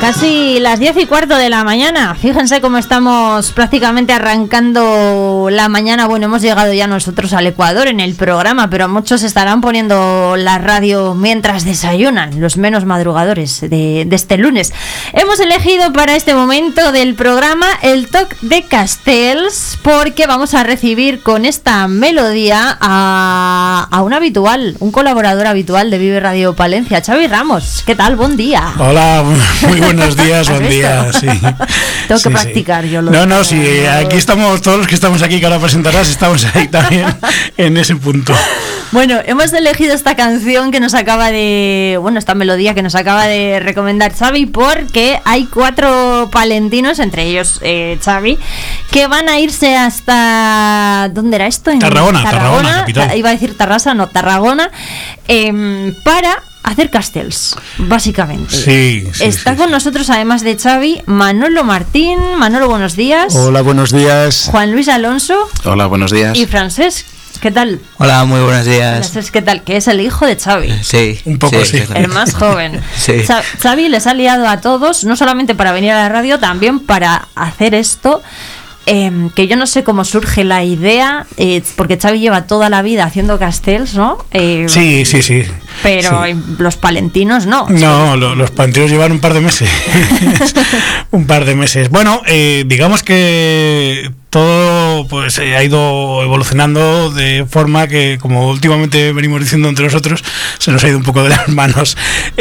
Casi las 10:15 de la mañana. Fíjense cómo estamos prácticamente arrancando la mañana. Bueno, hemos llegado ya nosotros al Ecuador en el programa, pero muchos estarán poniendo la radio mientras desayunan, los menos madrugadores de este lunes. Hemos elegido para este momento del programa el Toc de Castells, porque vamos a recibir con esta melodía a un habitual, un colaborador habitual de Vive Radio Palencia, Xavi Ramos. ¿Qué tal? Buen día. Hola, muy buenos días, buen día. Sí. Tengo que practicar yo. Sí, aquí estamos, todos los que estamos aquí que ahora presentarás, estamos ahí también en ese punto. Bueno, hemos elegido esta canción que nos acaba de... Bueno, esta melodía que nos acaba de recomendar Xavi, porque hay 4 palentinos, entre ellos Xavi, que van a irse hasta... ¿Dónde era esto? En Tarragona, capital. Iba a decir Tarrasa, no, Tarragona, para hacer castells, básicamente. Sí. Está con nosotros, además de Xavi, Manolo Martín. Manolo, buenos días. Hola, buenos días. Juan Luis Alonso. Hola, buenos días. Y Francesc. ¿Qué tal? Hola, muy buenos días. ¿Qué tal? Que es el hijo de Xavi. Sí, un poco sí. El más joven. Sí. Xavi les ha liado a todos, no solamente para venir a la radio, también para hacer esto. Que yo no sé cómo surge la idea, porque Xavi lleva toda la vida haciendo castells, ¿no? Sí. Pero sí. Los palentinos no. No, los palentinos llevan un par de meses. Un par de meses. Bueno, digamos que todo pues ha ido evolucionando de forma que, como últimamente venimos diciendo entre nosotros, se nos ha ido un poco de las manos.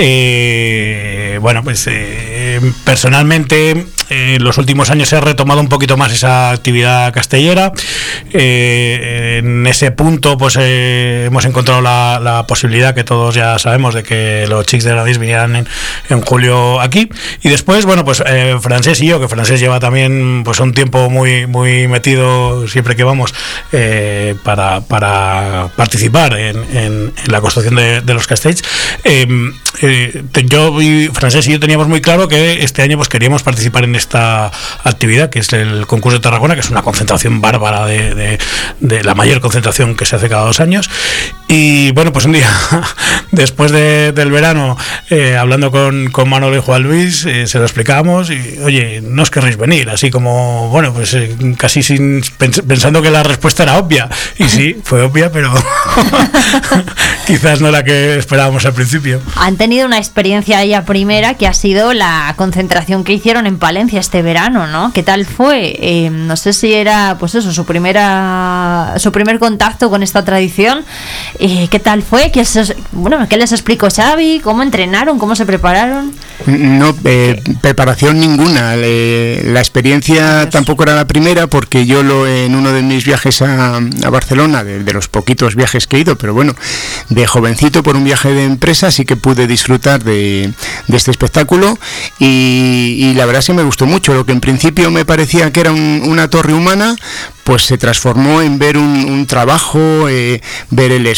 Personalmente, en los últimos años se ha retomado un poquito más esa actividad castellera. En ese punto pues hemos encontrado la posibilidad, que todos ya sabemos, de que los Xics de Gradís vinieran en julio aquí. Y después, bueno, pues Francesc y yo, que Francesc lleva también pues un tiempo muy metido siempre que vamos para participar en la construcción de los castells. Yo y Francesc y yo teníamos muy claro que este año pues queríamos participar en esta actividad, que es el concurso de Tarragona, que es una concentración bárbara de la mayor concentración que se hace cada 2 años. Y bueno, pues un día después del verano, hablando con Manolo y Juan Luis, se lo explicábamos y, oye, ¿no os querréis venir? Así como, bueno, pues casi pensando que la respuesta era obvia. Y sí, fue obvia, pero quizás no la que esperábamos al principio. Han tenido una experiencia ella primera, que ha sido la concentración que hicieron en Palencia este verano, ¿no? ¿Qué tal fue? No sé si era, pues eso, su primer contacto con esta tradición. ¿Qué tal fue? ¿Qué les explicó Xavi? ¿Cómo entrenaron? ¿Cómo se prepararon? No, preparación ninguna. La experiencia tampoco era la primera, porque yo en uno de mis viajes a Barcelona, de los poquitos viajes que he ido, pero bueno, de jovencito por un viaje de empresa, sí que pude disfrutar de este espectáculo y la verdad sí me gustó mucho. Lo que en principio me parecía que era una torre humana, pues se transformó en ver un trabajo, ver el